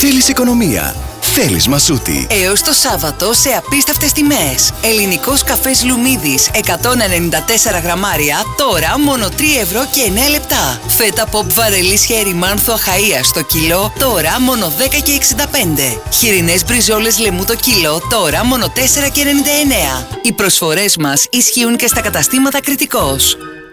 Θέλεις οικονομία. Θέλεις Μασούτη. Έως το Σάββατο σε απίστευτες τιμές. Ελληνικός καφές Λουμίδης 194 γραμμάρια, τώρα μόνο 3 ευρώ και 9 λεπτά. Φέτα pop βαρελής χέρι μάνθου Αχαΐας το κιλό, τώρα μόνο 10 και 65. Χοιρινές μπριζόλες λεμού το κιλό, τώρα μόνο 4 και 99. Οι προσφορές μας ισχύουν και στα καταστήματα Κρητικός.